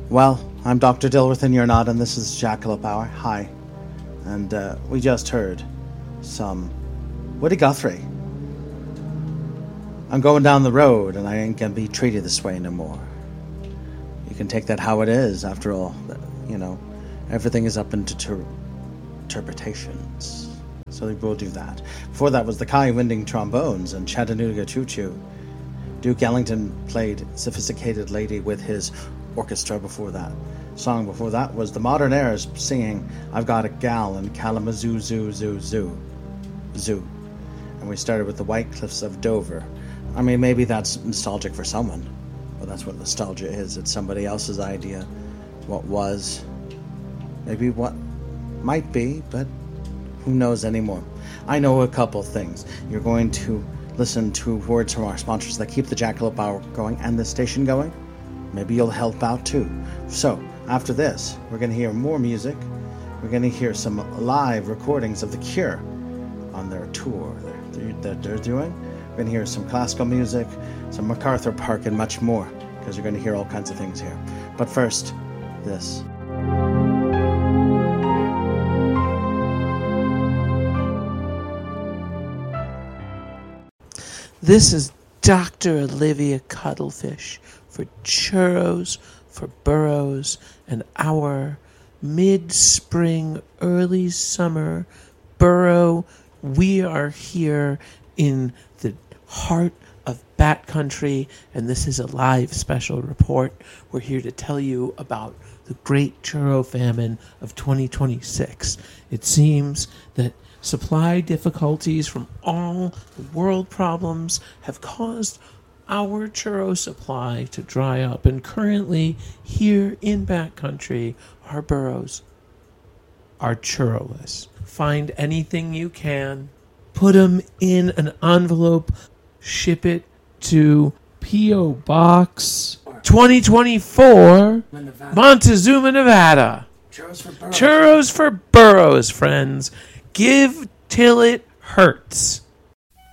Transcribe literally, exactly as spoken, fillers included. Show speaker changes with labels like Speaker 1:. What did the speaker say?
Speaker 1: Well, I'm Doctor Dilworth and you're not, and this is Jackalope Hour. Hi. And uh, we just heard some Woody Guthrie. I'm going down the road and I ain't gonna be treated this way no more. You can take that how it is. After all, you know, everything is up into ter- interpretations. So we will do that. Before that was the Kai Winding Trombones and Chattanooga Choo Choo. Duke Ellington played Sophisticated Lady with his orchestra before that. Song before that was the Modern Airs singing I've Got a Gal in Kalamazoo Zoo Zoo Zoo Zoo. And we started with the White Cliffs of Dover. I mean, maybe that's nostalgic for someone, but that's what nostalgia is. It's somebody else's idea. What was, maybe what might be, but who knows anymore. I know a couple things. You're going to listen to words from our sponsors that keep the Jackalope Hour going and the station going. Maybe you'll help out too. So, after this, we're going to hear more music. We're going to hear some live recordings of The Cure on their tour that they're, they're doing. We're going to hear some classical music, some MacArthur Park, and much more, because you're going to hear all kinds of things here. But first, this.
Speaker 2: This is Doctor Olivia Cuttlefish for Churros for Burros and our mid-spring, early summer burrow. We are here in the heart of Bat Country, and this is a live special report. We're here to tell you about the great churro famine of twenty twenty-six. It seems that supply difficulties from all the world problems have caused our churro supply to dry up, and currently here in Bat Country, our burros are churroless. Find anything you can, put them in an envelope, ship it to P O. Box twenty twenty-four, Montezuma, Nevada.
Speaker 3: Churros for burros.
Speaker 2: Churros for burros, friends. Give till it hurts.